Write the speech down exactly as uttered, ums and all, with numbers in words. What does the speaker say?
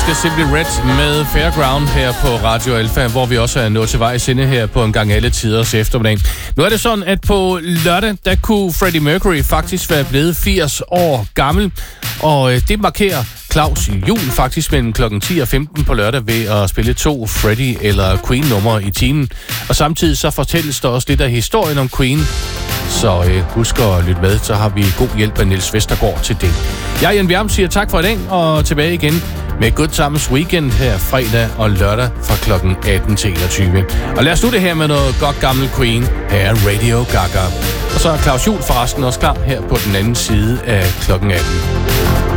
Engelske Simply Red med Fairground her på Radio Alpha, hvor vi også er nået til vej i sinde her på en gang alle tiders eftermiddag. Nu er det sådan, at på lørdag, der kunne Freddie Mercury faktisk være blevet firs år gammel, og det markerer Claus Juhl faktisk mellem klokken ti og femten på lørdag ved at spille to Freddie eller Queen-numre i timen. Og samtidig så fortælles der også lidt af historien om Queen. Så øh, husk at lytte med, så har vi god hjælp af Niels Vestergaard til det. Jeg, Jan Bjerm, siger tak for i dag, og tilbage igen med Good Times Weekend her fredag og lørdag fra klokken atten til enogtyve. Og lad os slutte her med noget godt gammel Queen. Her er Radio Gaga. Og så er Claus Juhl forresten også klar her på den anden side af klokken atten.